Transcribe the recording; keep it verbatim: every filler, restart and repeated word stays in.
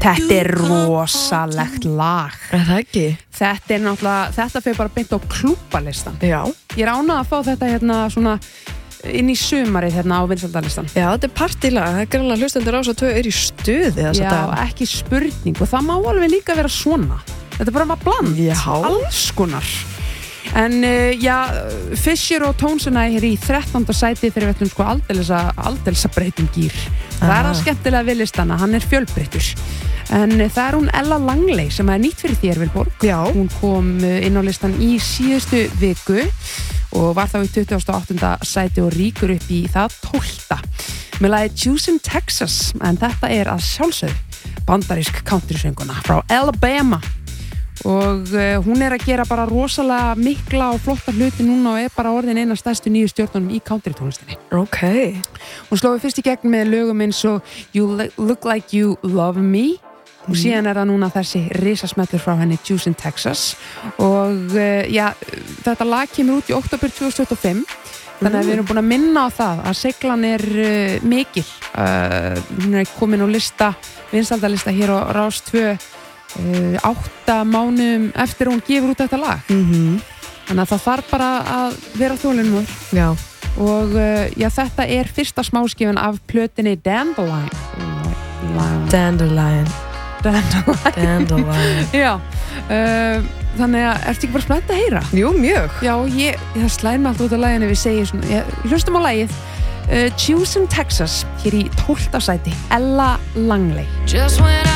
Þetta er rosalegt lag. Er það ekki? Þetta er náttúrulega, þetta fyrir bara beint á klúbbalistan. Já. Ég er ánað að fá þetta hérna svona inn í sumarið hérna á vinsældalistan. Já, þetta er partílag. Það er grannlega hlustendur Rás tvö er í stuði þess að Já, ekki spurning og það má alveg líka vera svona. Þetta er bara maður bland. Já. Alls konar. En uh, já, Fisher og Tones and I er í þrettánda sæti þegar við ætlum sko aldeilis að aldeilis að breytum gír. Það er að skemmtilega við listana, hann er fjölbreyttur. En uh, það er hún Ella Langley sem er nýtt fyrir þér, Vilborg. Já. Hún kom uh, inn á listan í síðustu viku og var þá í tuttugasta og áttunda sæti og ríkur upp í það tólfta. Með lagið Choosing Texas, en þetta er að sjálfsögðu bandarísk countrysönguna frá Alabama. Og uh, hún er að gera bara rosalega mikla og flotta hluti núna og er bara orðin eina stærstu nýju stjórnunum í country tónlistinni. Ok. Hún slóði fyrst í gegn með lögum eins og You Look Like You Love Me og mm. síðan er það núna þessi risasmellur frá henni Choosing Texas og uh, já, þetta lag kemur út í október tvö þúsund tuttugu og fimm þannig að við erum búin að minna á það að seglan er uh, mikil uh, hún er komin á lista vinsældalista hér á Rás tvö Uh, átta mánuðum eftir hún gefur út þetta lag mm-hmm. þannig að það þarf bara að vera þolinmóð Já. og uh, já, þetta er fyrsta smáskifan af plötinni Dandelion Dandelion Dandelion, Dandelion. Já, uh, þannig að ertu ekki bara spennt að heyra? Jú, mjög Já, ég, það slæði mig allt út af laginu við segjum svona, ég, hlustum á lagið uh, Choosing Texas hér í tólfta sæti Ella Langley. Just when I